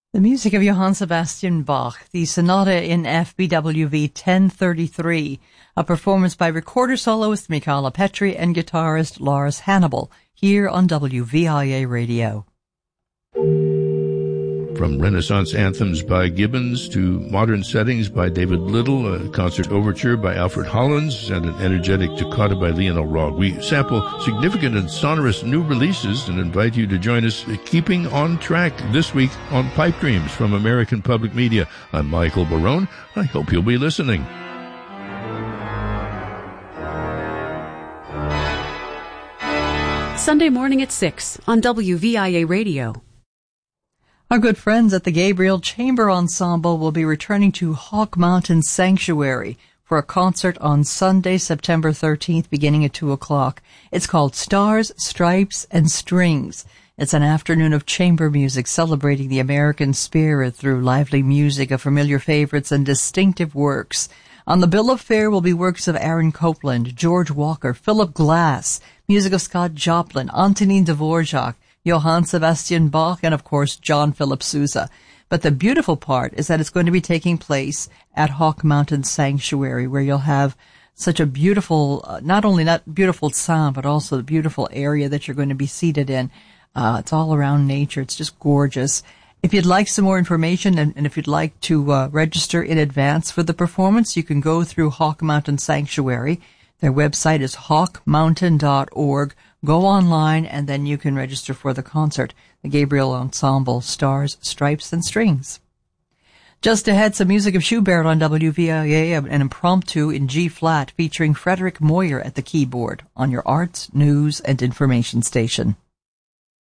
The music of Johann Sebastian Bach, the Sonata in F BWV 1033, a performance by recorder soloist Michala Petri and guitarist Lars Hannibal, here on WVIA Radio. From Renaissance anthems by Gibbons to modern settings by David Little, a concert overture by Alfred Hollins, and an energetic toccata by Lionel Rogge. We sample significant and sonorous new releases and invite you to join us keeping on track this week on Pipe Dreams from American Public Media. I'm Michael Barone. I hope you'll be listening. Sunday morning at 6 on WVIA Radio. Our good friends at the Gabriel Chamber Ensemble will be returning to Hawk Mountain Sanctuary for a concert on Sunday, September 13th, beginning at 2 o'clock. It's called Stars, Stripes, and Strings. It's an afternoon of chamber music celebrating the American spirit through lively music of familiar favorites and distinctive works. On the bill of fare will be works of Aaron Copland, George Walker, Philip Glass, music of Scott Joplin, Antonin Dvorak, Johann Sebastian Bach, and of course John Philip Sousa. But the beautiful part is that it's going to be taking place at Hawk Mountain Sanctuary, where you'll have such a beautiful, not beautiful sound, but also the beautiful area that you're going to be seated in. It's all around nature. It's just gorgeous. If you'd like some more information and if you'd like to register in advance for the performance, you can go through Hawk Mountain Sanctuary. Their website is hawkmountain.org. Go online, and then you can register for the concert. The Gabriel Ensemble, Stars, Stripes, and Strings. Just ahead, some music of Schubert on WVIA, an impromptu in G-flat featuring Frederick Moyer at the keyboard on your arts, news, and information station.